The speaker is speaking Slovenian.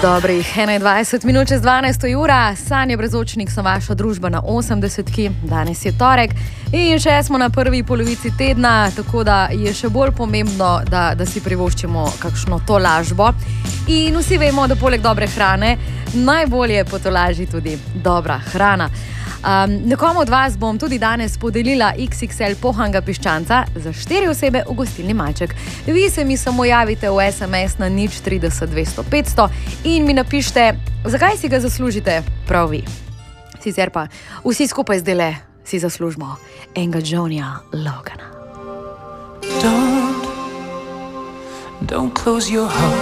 Dobrih 21 minut čez 12. ura, Sanje Brezočnik so vaša družba na 80-ki, danes je torek in še smo na prvi polovici tedna, tako da je še bolj pomembno, da si privoščimo kakšno tolažbo. In vsi vemo, da poleg dobre hrane najbolje potolaži tudi dobra hrana. Nekomu od vas bom tudi danes podelila XXL pohanga piščanca za 4 osebe v gostilni Maček. Vi se mi samo javite v SMS na 030 200 500 in mi napišite, zakaj si ga zaslužite prav vi. Sicer pa vsi skupaj zdajle si zaslužimo enega Johnnyja Logana. Don't close your heart.